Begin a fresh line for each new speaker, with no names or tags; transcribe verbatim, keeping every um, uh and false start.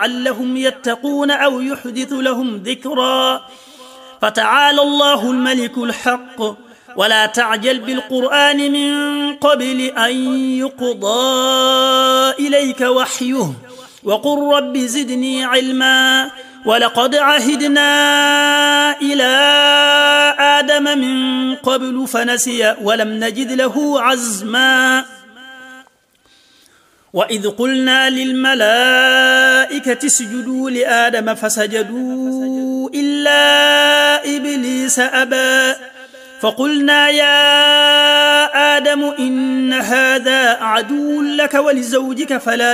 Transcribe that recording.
لعلهم يتقون أو يحدث لهم ذكرا. فتعالى الله الملك الحق ولا تعجل بالقرآن من قبل أن يقضى إليك وحيه وقل رب زدني علما. ولقد عهدنا إلى آدم من قبل فنسي ولم نجد له عزما. وإذ قلنا للملائكة اسجدوا لآدم فسجدوا إلا إبليس أبى فقلنا يا آدم إن هذا عدو لك ولزوجك فلا